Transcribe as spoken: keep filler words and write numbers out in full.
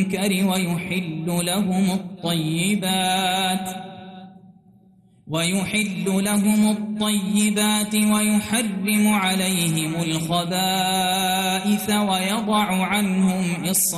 المنكر ويحل لهم الطيبات ويحل لهم الطيبات ويحرم عليهم الخبائث ويضع عنهم إصرارهم